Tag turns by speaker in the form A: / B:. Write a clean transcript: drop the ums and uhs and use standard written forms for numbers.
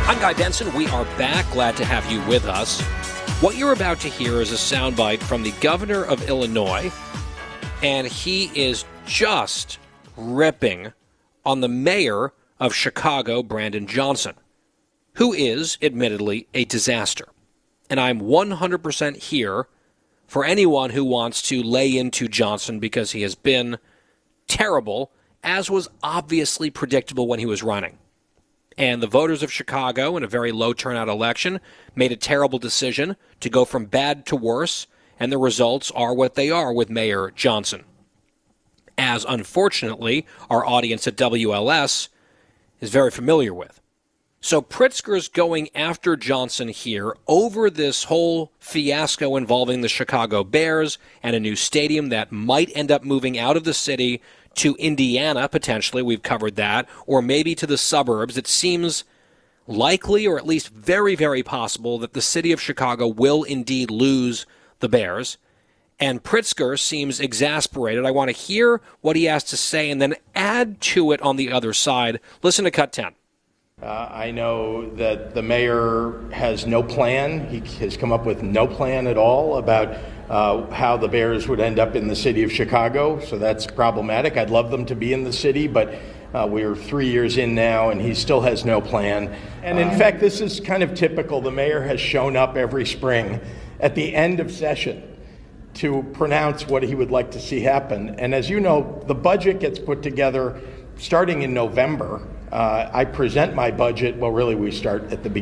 A: I'm Guy Benson. We are back. Glad to have you with us. What you're about to hear is a soundbite from the governor of Illinois, and he is just ripping on the mayor of Chicago, Brandon Johnson, who is, admittedly, a disaster. And I'm 100% here for anyone who wants to lay into Johnson because he has been terrible, as was obviously predictable when he was running. And the voters of Chicago, in a very low turnout election, made a terrible decision to go from bad to worse, and the results are what they are with Mayor Johnson. As, unfortunately, our audience at WLS is very familiar with. So Pritzker's going after Johnson here over this whole fiasco involving the Chicago Bears and a new stadium that might end up moving out of the city to Indiana, potentially. We've covered that. Or maybe to the suburbs. It seems likely, or at least very, very possible, that the city of Chicago will indeed lose the Bears. And Pritzker seems exasperated. I want to hear what he has to say and then add to it on the other side. Listen to Cut 10.
B: I know that the mayor has no plan. He has come up with no plan at all about how the Bears would end up in the city of Chicago, so that's problematic. I'd love them to be in the city, but we're 3 years in now, and he still has no plan. And in fact, this is kind of typical. The mayor has shown up every spring at the end of session to pronounce what he would like to see happen. And as you know, the budget gets put together starting in November. I present my budget, well, really we start at the beginning.